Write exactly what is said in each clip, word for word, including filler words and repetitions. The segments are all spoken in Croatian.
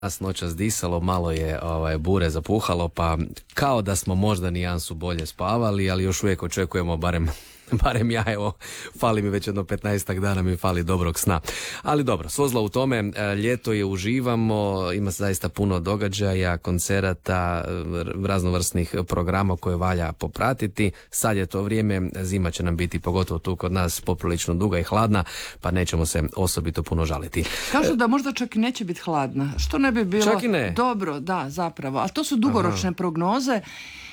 nas noćas disalo, malo je ovaj, bure zapuhalo, pa kao da smo možda nijansu bolje spavali, ali još uvijek očekujemo barem barem ja, evo, fali mi već jedno petnaestak dana, mi fali dobrog sna. Ali dobro, svo zlo u tome, ljeto je, uživamo, ima zaista puno događaja, koncerata, raznovrsnih programa koje valja popratiti. Sad je to vrijeme, zima će nam biti pogotovo tu kod nas poprilično duga i hladna, pa nećemo se osobito puno žaliti. Kažu da možda čak i neće biti hladna, što ne bi bilo čak i ne. Dobro, da, zapravo, ali to su dugoročne Aha. prognoze.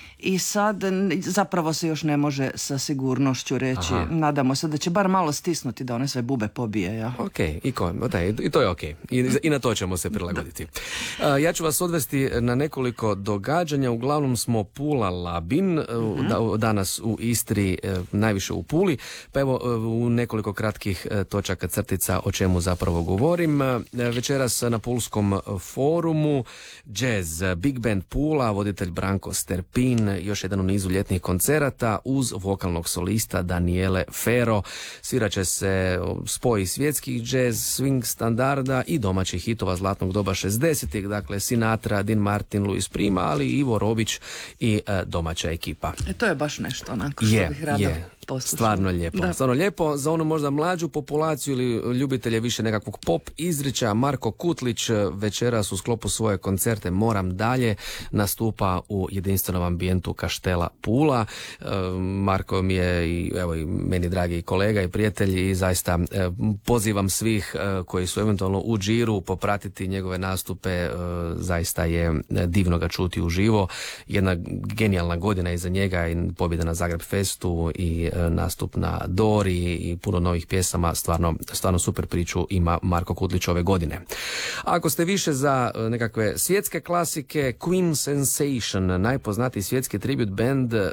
I sad zapravo se još ne može sa sigurnošću reći. Aha. Nadamo se da će bar malo stisnuti da one sve bube pobije. Ja? Ok, i, ko, da, i to je ok. I, I na to ćemo se prilagoditi. Uh, ja ću vas odvesti na nekoliko događanja. Uglavnom smo Pula Labin, uh, da, danas u Istri, uh, najviše u Puli. Pa evo uh, u nekoliko kratkih uh, točaka crtica o čemu zapravo govorim. Uh, večeras na Pulskom forumu jazz, Big Band Pula, voditelj Branko Sterpin, još jedan u nizu ljetnih koncerata uz vokalnog solista Daniele Fero. Svirat će se spoj svjetskih jazz, swing standarda i domaćih hitova zlatnog doba šezdesetih, dakle Sinatra, Dean Martin, Luis Prima, ali i Ivo Robić i e, domaća ekipa. E, to je baš nešto onako što je, bih rada je. poslušala. Stvarno lijepo. Da. Stvarno lijepo za onu možda mlađu populaciju ili ljubitelje više nekakvog pop izričaja. Marko Kutlić večeras u sklopu svoje koncerte Moram dalje nastupa u jedinstvenom ambijentu Kaštela Pula. E, Marko mi je i, evo, i meni dragi kolega i prijatelj i zaista e, pozivam svih e, koji su eventualno u džiru popratiti njegove nastupe. E, zaista je divno ga čuti uživo. Jedna genijalna godina iza njega i pobjeda na Zagreb Festu i nastup na Dori i puno novih pjesama, stvarno, stvarno super priču ima Marko Kutlić ove godine. Ako ste više za nekakve svjetske klasike, Queen Sensation, najpoznatiji svjetski tribute band uh,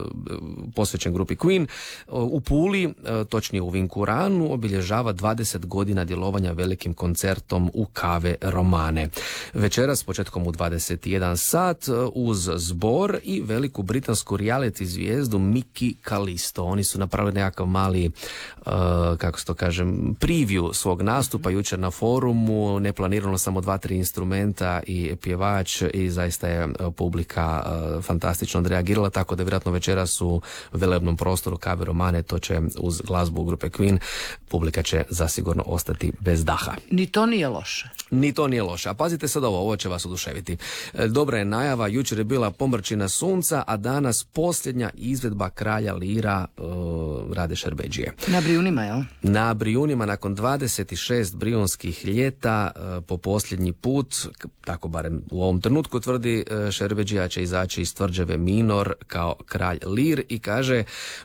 posvećen grupi Queen, uh, u Puli, uh, točnije u Vinkuranu, obilježava dvadeset godina djelovanja velikim koncertom u Kave Romane. Večeras, početkom u dvadeset jedan sat, uh, uz zbor i veliku britansku reality zvijezdu Miki Kalisto. Oni su napravili nekakav mali, uh, kako se to kažem, preview svog nastupa jučer na forumu, neplanirano samo dva, tri instrumenta i pjevač i zaista je publika uh, fantastično odreagirala, tako da vjerojatno večeras u velebnom prostoru Kave Romane, to će uz glazbu grupe Queen, publika će zasigurno ostati bez daha. Ni to nije loše. Ni to nije loše. A pazite sad ovo, ovo će vas oduševiti. Dobra je najava, jučer je bila pomrčina sunca, a danas posljednja izvedba Kralja Lira uh, Rade Šerbedžije. Na Brijunima, jel? Na Brijunima, nakon dvadeset šest brijunskih ljeta, uh, po posljednji put, tako barem u ovom trenutku tvrdi, uh, Šerbedžija će izaći iz tvrđave Minor kao Kralj Lir i kaže,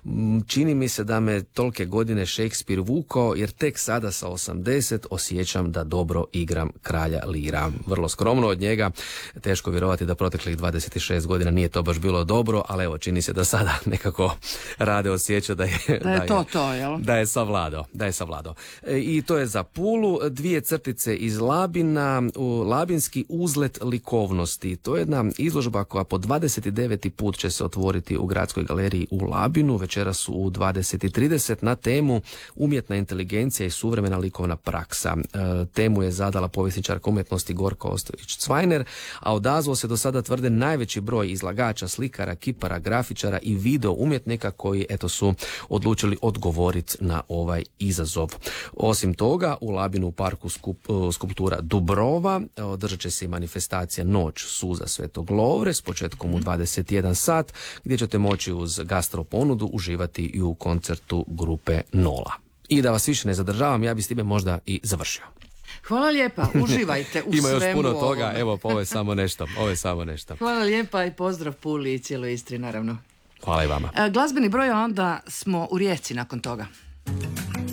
čini mi se da me tolike godine Shakespeare vukao, jer tek sada sa osamdeset osjećam da dobro igram Kralja Lira. Vrlo skromno od njega, teško vjerovati da proteklih dvadeset šest godina nije to baš bilo dobro, ali evo, čini se da sada nekako Rade osjeća da je, da je, da je to to, jel? Da je savladao, da je savladao. E, I to je za Pulu, dvije crtice iz Labina, u Labinski uzlet likovnosti. To je jedna izložba koja po dvadeset deveti put će se otvoriti u Gradskoj galeriji u Labinu, večeras u dvadeset trideset na temu umjetna inteligencija i suvremena likovna praksa. E, temu je zadala povjesničarka umjetnosti Gorka Ostojić-Cvajner, a odazvao se do sada tvrde najveći broj izlagača, slikara, kipara, grafičara i video umjetnika koji eto su odlučili odgovoriti na ovaj izazov. Osim toga, u Labinu u parku skup, skulptura Dubrova održat će se i manifestacija Noć suza Svetog Lovre s početkom u dvadeset jedan sat, gdje ćete moći uz gastro ponudu uživati i u koncertu grupe Nola. I da vas više ne zadržavam, ja bi s time možda i završio. Hvala lijepa, uživajte u svemu. Ima još puno toga, ovome. Evo, ovo je samo nešto, ovo je samo nešto. Hvala lijepa i pozdrav Puli i cijeloj Istri, naravno. Hvala i vama. E, glazbeni broj, a onda smo u Rijeci nakon toga.